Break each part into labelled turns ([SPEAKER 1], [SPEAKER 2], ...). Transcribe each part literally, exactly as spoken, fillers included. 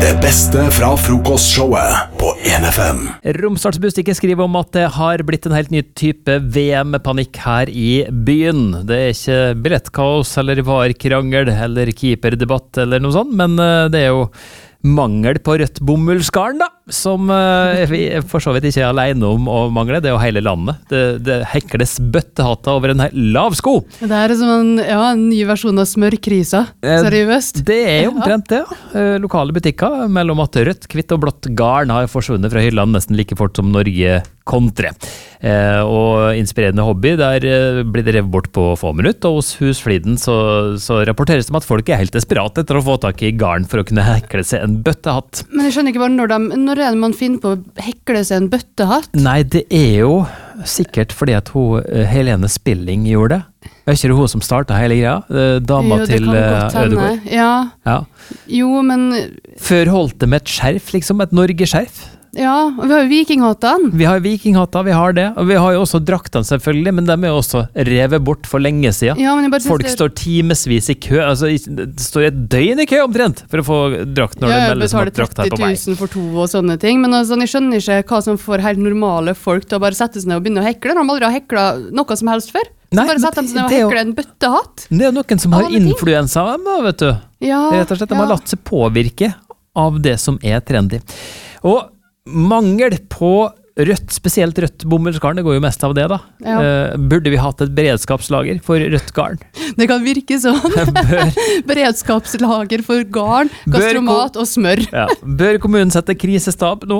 [SPEAKER 1] Det beste fra frokostshowet på en F M.
[SPEAKER 2] Romsdals Budstikke skriver om at det har blitt en helt ny type V M-panikk her i byen. Det er ikke billettkaos eller varkrangel eller keeperdebatt eller noe sånt, men det er jo mangel på rødt bomullsgarn da, som vi for så vidt ikke er alene om å mangle. Det er jo hele landet. Det, det hekles bøttehatter over en lav sko.
[SPEAKER 3] Det er som en, ja, en ny versjon av smørkrisa, seriøst.
[SPEAKER 2] Det er jo omtrent det, ja. Lokale butikker mellom at rødt, hvitt og blått garn har forsvunnet fra hyllene nesten like fort som Norge kontre. Eh, og inspirerende hobby, der eh, blir det revet bort på få minutter, og hos Husfliden så, så rapporteres det om at folk er helt desperate etter å få tak i garn for å kunne hekle seg en bøttehatt.
[SPEAKER 3] Men jeg skjønner ikke bare når, de, når er det man finner på å hekle seg en bøttehatt?
[SPEAKER 2] Nei, det er jo sikkert fordi at hun, Helene Spilling gjorde det. Er ikke det hun som startet hele greia? Dama
[SPEAKER 3] jo,
[SPEAKER 2] til Ødegård.
[SPEAKER 3] Ja.
[SPEAKER 2] ja.
[SPEAKER 3] Jo, men...
[SPEAKER 2] Før holdt det med et skjerf, liksom, et Norge-skjerf.
[SPEAKER 3] Ja, og vi har jo vikinghattene.
[SPEAKER 2] Vi har vikinghatter, vi har det. Og vi har jo også draktene selvfølgelig, men de er jo også revet bort for lenge siden.
[SPEAKER 3] Ja, men jeg bare
[SPEAKER 2] Folk
[SPEAKER 3] det...
[SPEAKER 2] står timesvis i kø, altså det står et døgn i kø omtrent for å få drakt når
[SPEAKER 3] ja,
[SPEAKER 2] det meldes om at drakt er på vei.
[SPEAKER 3] tretti tusen for to og sånne ting, men altså, jeg skjønner ikke hva som får helt normale folk til å bare sette seg ned og begynne å hekle, når de aldri har heklet noe som helst før. Så
[SPEAKER 2] Nei,
[SPEAKER 3] bare sette dem seg ned og hekle en bøttehatt.
[SPEAKER 2] Det er jo noen som har influensa, vet du.
[SPEAKER 3] Ja,
[SPEAKER 2] Rett og slett, de
[SPEAKER 3] ja.
[SPEAKER 2] har latt seg påvirke av det som er trendy. Og mangel på rødt, spesielt rødt bomullsgarn, det går jo mest av det da.
[SPEAKER 3] Ja.
[SPEAKER 2] Eh, burde vi hatt et beredskapslager for rødt garn?
[SPEAKER 3] Det kan virke sånn.
[SPEAKER 2] Bør,
[SPEAKER 3] Beredskapslager for garn, gastromat og smør.
[SPEAKER 2] ja, bør kommunen sette krisestab nå?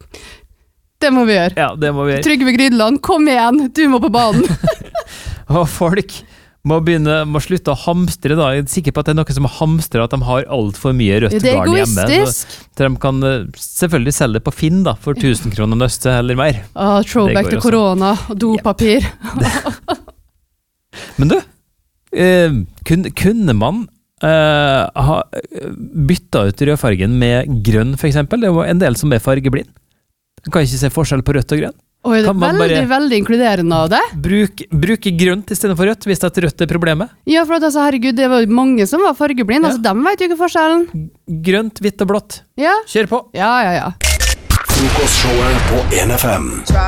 [SPEAKER 3] Det må vi gjøre.
[SPEAKER 2] Ja, det må vi gjøre.
[SPEAKER 3] Trygve Grydland, kom igjen, du må på banen.
[SPEAKER 2] Og folk må begynne, må slutte å hamstre da. Jeg er sikker på at det er noe som hamstrer at de har alt for mye rødt
[SPEAKER 3] det er
[SPEAKER 2] garn hjemme.
[SPEAKER 3] egoistisk.
[SPEAKER 2] Så de kan selvfølgelig selge det på Finn da, for tusen kroner nøste eller mer.
[SPEAKER 3] Ah, throwback til korona og dopapir.
[SPEAKER 2] Ja. Men du, eh, kunne, kunne man eh, ha byttet ut rødfargen med grønn for eksempel? Det var en del som er fargeblind. Man kan ikke se forskjell på rødt og grønn.
[SPEAKER 3] Oi, det er
[SPEAKER 2] Kan man
[SPEAKER 3] veldig,
[SPEAKER 2] bare-
[SPEAKER 3] veldig inkluderende av det.
[SPEAKER 2] Bruk, bruke grønt i stedet for rødt, hvis at rødt er problemet.
[SPEAKER 3] Ja, for at, altså, herregud, det var jo mange som var fargeblind,
[SPEAKER 2] Ja.
[SPEAKER 3] altså, de vet jo ikke forskjellen.
[SPEAKER 2] Grønt, hvitt og blått.
[SPEAKER 3] Ja,
[SPEAKER 2] Kjør på!
[SPEAKER 3] ja, ja, ja.
[SPEAKER 1] Frokostshowet på en F M.